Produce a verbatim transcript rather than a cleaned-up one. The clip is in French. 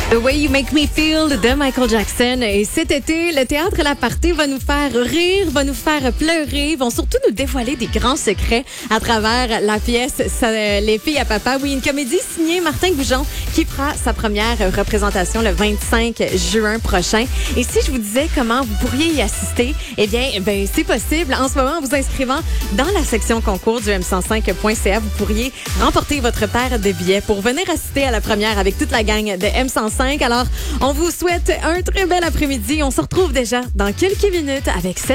The Way You Make Me Feel de Michael Jackson. Et cet été, le théâtre La Partie va nous faire rire, va nous faire pleurer, vont surtout nous dévoiler des grands secrets à travers la pièce ça, Les filles à papa. Oui, une comédie signée Martin Goujon qui fera sa première représentation le vingt-cinq juin prochain. Et si je vous disais comment vous pourriez y assister, eh bien, ben, c'est possible. En ce moment, en vous inscrivant dans la section concours du m cent cinq point c a, vous pourriez remporter votre paire de billets pour venir assister à la première avec toute la gang de M cent cinq. Alors, on vous souhaite un très bel après-midi. On se retrouve déjà dans quelques minutes avec cette